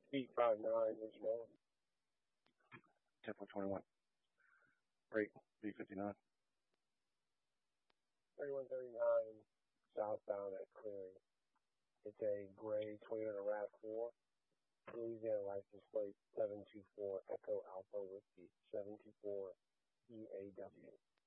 Feet 5'9", as well. 10.21. Rate V59. 3139 southbound at Clearing. It's a gray Toyota RAV4. Louisiana license plate 724 Echo Alpha Whiskey 724 EAW.